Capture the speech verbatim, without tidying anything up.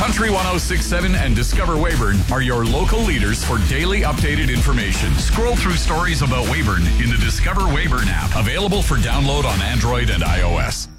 Country one oh six point seven and Discover Weyburn are your local leaders for daily updated information. Scroll through stories about Weyburn in the Discover Weyburn app, available for download on Android and iOS.